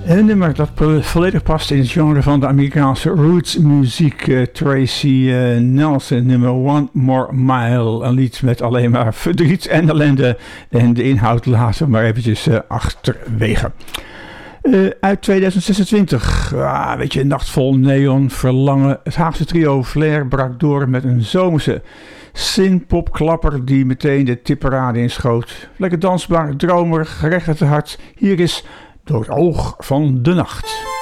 Een nummer dat volledig past in het genre van de Amerikaanse roots muziek. Tracy Nelson, nummer One More Mile. Een lied met alleen maar verdriet en ellende. En de inhoud laten we maar eventjes achterwege. Uit 2026. Weet je, Nacht vol neon, verlangen. Het Haagse trio Flair brak door met een zomerse synthpopklapper die meteen de tipparade inschoot. Lekker dansbaar, dromerig, recht uit het hart. Hier is Door het oog van de nacht.